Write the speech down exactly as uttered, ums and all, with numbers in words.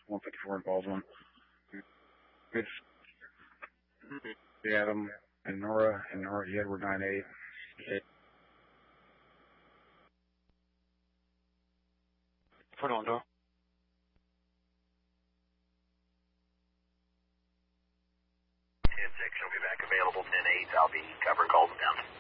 one fifty-four in Baldwin. It's Adam and Nora and Nora Edward nine eight. Put on door. ten six, she'll be back available ten eight. I'll be cover calls down.